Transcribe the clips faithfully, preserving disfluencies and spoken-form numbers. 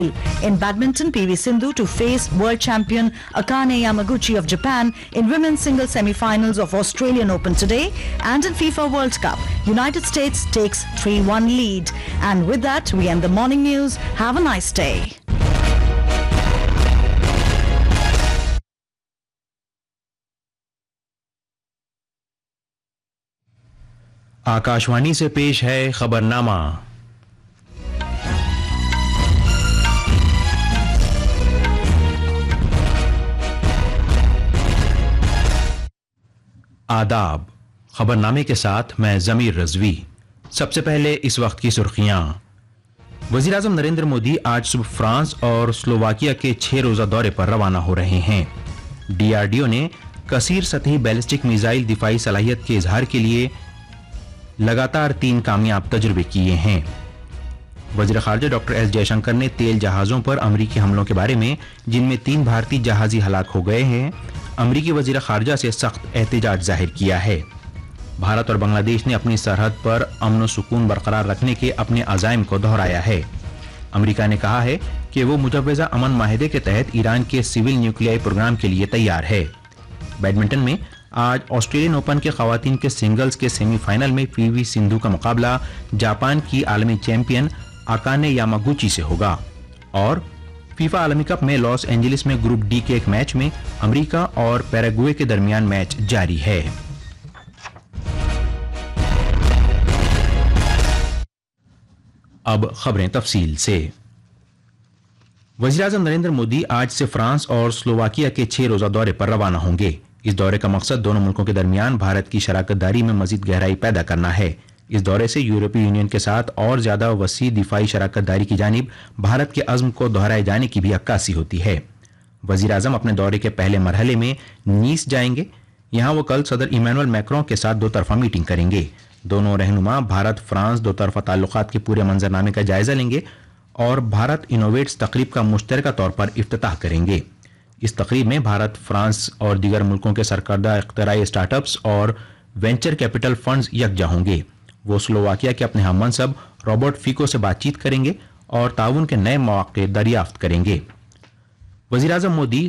In badminton, P V Sindhu to face world champion Akane Yamaguchi of Japan in women's singles semi-finals of Australian Open today. And in FIFA World Cup, United States takes three one lead. And with that, we end the morning news. Have a nice day. Akashvani से पेश है खबरनामा। आदाब। खबरनामे के साथ मैं जमीर रजवी। सबसे पहले इस वक्त की सुर्खियां। वजीर आजम नरेंद्र मोदी आज सुबह फ्रांस और स्लोवाकिया के छह रोजा दौरे पर रवाना हो रहे हैं। डीआरडीओ ने कसीर सतही बैलिस्टिक मिसाइल दिफाई सलाहियत के इजहार के लिए लगातार तीन कामयाब तजुर्बे किए हैं। वजीर खारजा डॉक्टर एस जयशंकर ने तेल जहाजों पर अमरीकी हमलों के बारे में, जिनमें तीन भारतीय जहाजी हलाक हो गए हैं, अमरीकी वजीर खारजा से सख्त एहतिजाज जाहिर किया है। भारत और बांग्लादेश ने अपनी सरहद पर अमन व सुकून बरकरार रखने के अपने अज़ाइम को दोहराया है। अमरीका ने कहा है कि वो मुजव्वज़ा अमन माहिदे के तहत ईरान के सिविल न्यूक्लियाई प्रोग्राम के लिए तैयार है। बैडमिंटन में आज ऑस्ट्रेलियन ओपन के खवातीन के सिंगल्स के सेमीफाइनल में पीवी सिंधु का मुकाबला जापान की आलमी चैंपियन अकाने यामागुची से होगा। और फीफा आलमी कप में लॉस एंजलिस में ग्रुप डी के एक मैच में अमेरिका और पैराग्वे के दरमियान मैच जारी है। अब खबरें तफसील से। वज़ीर आज़म नरेंद्र मोदी आज से फ्रांस और स्लोवाकिया के छह रोजा दौरे पर रवाना होंगे। इस दौरे का मकसद दोनों मुल्कों के दरमियान भारत की शराकतदारी में मजीद गहराई पैदा करना है। इस दौरे से यूरोपीय यूनियन के साथ और ज्यादा वसी दिफाई शराकतदारी की जानिब भारत के अज़्म को दोहराए जाने की भी अक्कासी होती है। वज़ीर आज़म अपने दौरे के पहले मरहले में नीस जाएंगे। यहाँ वो कल सदर इमैनुअल मैक्रों के साथ दो तरफा मीटिंग करेंगे। दोनों रहनुमा भारत फ्रांस दो तरफा ताल्लुकात के पूरे मंजरनामे का जायजा लेंगे और भारत इनोवेट्स तकरीब का मुश्तरका तौर पर इफ्तिताह करेंगे। इस तकरीब में भारत, फ्रांस और दीगर मुल्कों के सरकर्दा इख्तिराई स्टार्टअप्स और वेंचर कैपिटल फंड्स यकजा होंगे। वो स्लोवाकिया के अपने हम मनसब रॉबर्ट फीको से बातचीत करेंगे और ताउन के नए मौके दरियाफ्त करेंगे। वज़ीर आज़म मोदी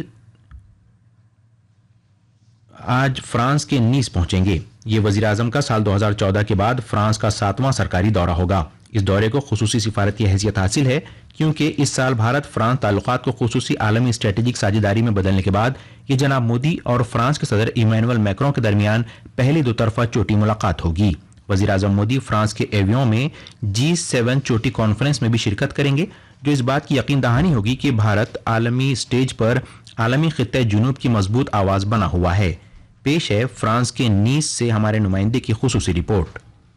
आज फ्रांस के नीस पहुंचेंगे। ये वज़ीर आज़म का साल दो हज़ार चौदह के बाद फ्रांस का सातवां सरकारी दौरा होगा। इस दौरे को खुसूसी सिफारत की हैसियत हासिल है क्योंकि इस साल भारत फ्रांस ताल्लुकात को खुसूसी आलमी स्ट्रेटेजिक साझेदारी में बदलने के बाद ये जनाब मोदी और फ्रांस के सदर इमैनुअल मैक्रों के दरमियान पहली दो तरफा चोटी मुलाकात होगी। वज़ीर आज़म मोदी फ्रांस के एवियों में जी सेवन चोटी कॉन्फ्रेंस में भी शिरकत करेंगे, जो इस बात की यकीन दहानी होगी कि भारत आलमी स्टेज पर आलमी खित्ते जुनूब की मजबूत आवाज बना हुआ है। पेश है फ्रांस के नीस से हमारे नुमाइंदे की खुसूसी रिपोर्ट।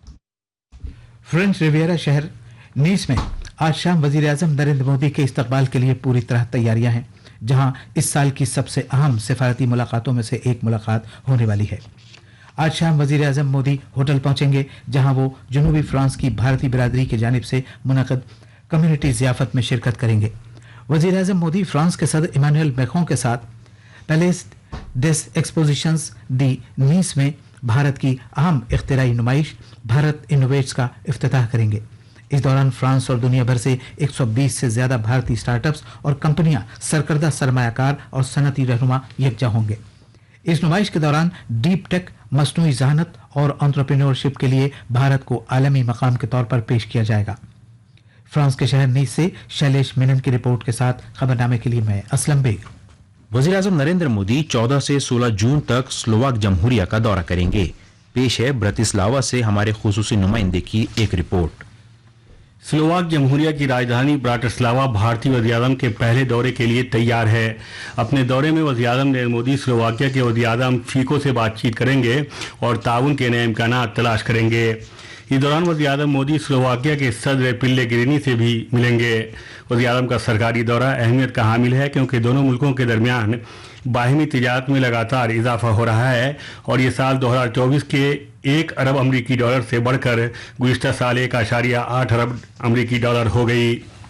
फ्रेंच रिवियरा शहर नीस में आज शाम वजीर आजम नरेंद्र मोदी के इस्तकबाल के लिए पूरी तरह तैयारियां हैं, जहां इस साल की सबसे अहम सिफारती मुलाकातों में से एक मुलाकात होने वाली है। आज शाम वजीर आजम मोदी होटल पहुंचेंगे, जहां वो जनूबी फ्रांस की भारतीय बिरादरी की जानिब से मुनक़द कम्युनिटी ज़ियाफ़त में शिरकत करेंगे। वजीर आजम मोदी फ्रांस के सदर इमैनुअल मैक्रों के साथ पैलेस डेस एक्सपोजिशंस दी नीस में भारत की अहम इख्तिराई नुमाइश भारत इनोवेट्स का इफ्तिताह करेंगे। इस दौरान फ्रांस और दुनिया भर से एक सौ बीस से ज्यादा भारतीय स्टार्टअप्स और कंपनियां, सरकर्दा सरमायाकार और सनती रहनुमा यकजा होंगे। इस नुमाइश के दौरान डीप टेक, मसनूई ज़हानत और एंटरप्रेन्योरशिप के लिए भारत को आलमी मकाम के तौर पर पेश किया जाएगा। फ्रांस के शहर नीस से शैलेश मेनन की रिपोर्ट के साथ खबरनामे के लिए मैं असलम बेग। वज़ीर आज़म नरेंद्र मोदी चौदह से सोलह जून तक स्लोवाक जमहूरिया का दौरा करेंगे। पेश है ब्रतिस्लावा से हमारे खुसूसी नुमाइंदे की एक रिपोर्ट। स्लोवाक जमहूरिया की राजधानी ब्राटिस्लावा भारतीय वज़ीर-ए-आज़म के पहले दौरे के लिए तैयार है। अपने दौरे में वज़ीर-ए-आज़म नरेंद्र मोदी स्लोवाकिया के वज़ीर-ए-आज़म फीको से बातचीत करेंगे और ताउन के नए इम्कानात तलाश करेंगे। इस दौरान वज़ीर-ए-आज़म मोदी स्लोवाकिया के सदर पिल्लेग्रिनी से भी मिलेंगे। वज़ीर-ए-आज़म का सरकारी दौरा अहमियत का हामिल है क्योंकि दोनों मुल्कों के दरमियान बाहिमी तिजारत में लगातार इजाफा हो रहा है और ये साल दो हज़ार चौबीस के एक अरब अमरीकी डॉलर से बढ़कर गुज़िश्ता साल एक आशारिया आठ अरब अमरीकी डॉलर हो गई।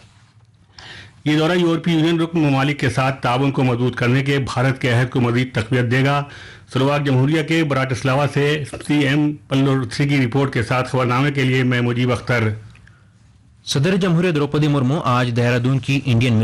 ये दौरा यूरोपीय यूनियन रुकन ममालिक के साथ ताउन को मजबूत करने के भारत के अहद को मज़ीद तक़वियत देगा। स्लोवाक जमहूरिया के ब्राटिस्लावा से सी एम पल्लोसी की रिपोर्ट के साथ खबरनामे के लिए मैं मुजीब अख्तर। सदर जमहूरिया द्रौपदी मुर्मू आज देहरादून की इंडियन